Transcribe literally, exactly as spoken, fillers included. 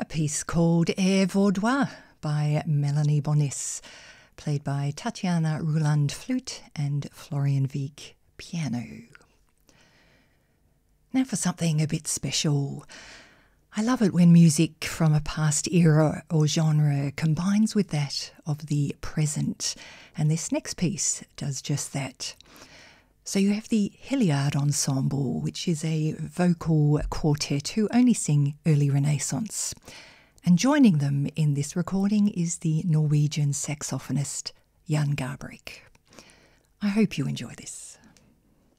A piece called Air Vaudois by Melanie Bonis, played by Tatiana Ruland flute and Florian Wieck piano. Now for something a bit special. I love it when music from a past era or genre combines with that of the present, and this next piece does just that. So you have the Hilliard Ensemble, which is a vocal quartet who only sing early Renaissance. And joining them in this recording is the Norwegian saxophonist Jan Garbarek. I hope you enjoy this.